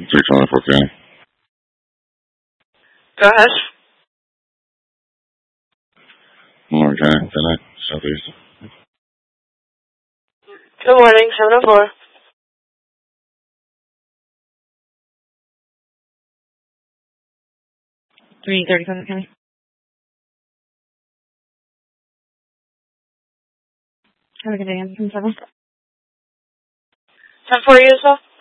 324 County. Go ahead. Morning County, tonight, southeast. Good morning, 704. $335 County. Have a good day, I'm from 7. 10 for you as well?